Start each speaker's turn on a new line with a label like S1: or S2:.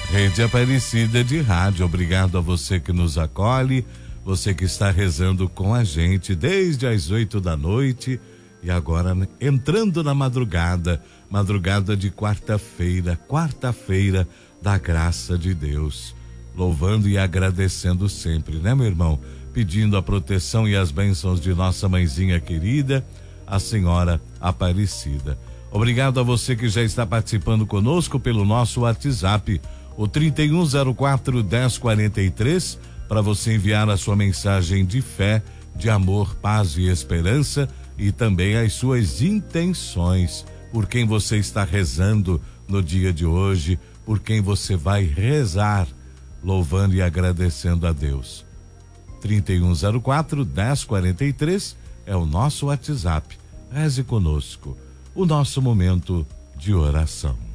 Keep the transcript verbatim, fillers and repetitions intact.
S1: Rede Aparecida de Rádio, obrigado a você que nos acolhe, você que está rezando com a gente desde as oito da noite e agora entrando na madrugada, madrugada de quarta-feira, quarta-feira da graça de Deus, louvando e agradecendo sempre, né, meu irmão? Pedindo a proteção e as bênçãos de nossa mãezinha querida, a Senhora Aparecida. Obrigado a você que já está participando conosco pelo nosso WhatsApp, o trinta e um zero quatro, dez quarenta e três, para você enviar a sua mensagem de fé, de amor, paz e esperança e também as suas intenções, por quem você está rezando no dia de hoje, por quem você vai rezar, louvando e agradecendo a Deus. trinta e um zero quatro, dez quarenta e três é o nosso WhatsApp. Reze conosco, o nosso momento de oração.